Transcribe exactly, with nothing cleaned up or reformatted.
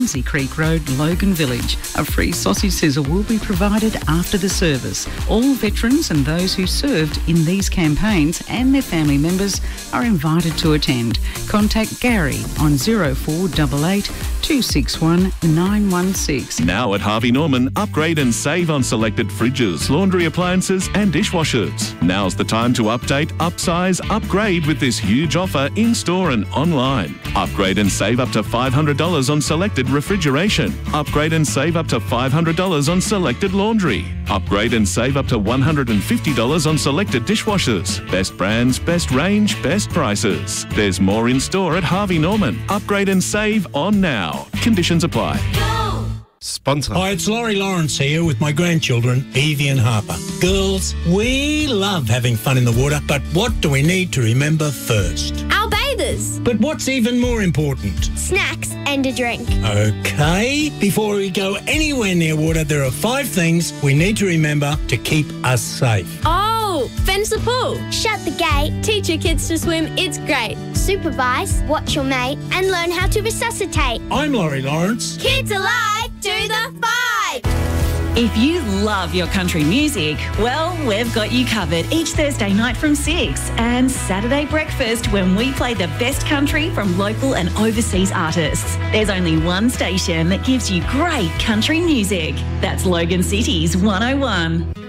Lindsay Creek Road, Logan Village. A free sausage sizzle will be provided after the service. All veterans and those who served in these campaigns and their family members are invited to attend. Contact Gary on zero four eight eight, two six one, nine one six. Now at Harvey Norman, upgrade and save on selected fridges, laundry appliances and dishwashers. Now's the time to update, upsize, upgrade with this huge offer in-store and online. Upgrade and save up to five hundred dollars on selected refrigeration. Upgrade and save up to five hundred dollars on selected laundry. Upgrade and save up to one hundred fifty dollars on selected dishwashers. Best brands, best range, best prices. There's more in store at Harvey Norman. Upgrade and save on now. Conditions apply. Sponsor. Hi, it's Laurie Lawrence here with my grandchildren, Evie and Harper. Girls, we love having fun in the water, but what do we need to remember first? Our bathers. But what's even more important? Snacks and a drink. Okay, before we go anywhere near water, there are five things we need to remember to keep us safe. Oh, fence the pool. Shut the gate. Teach your kids to swim. It's great. Supervise, watch your mate, and learn how to resuscitate. I'm Laurie Lawrence. Kids alive, do the five. If you love your country music, well, we've got you covered each Thursday night from six and Saturday breakfast when we play the best country from local and overseas artists. There's only one station that gives you great country music. That's Logan City's one oh one.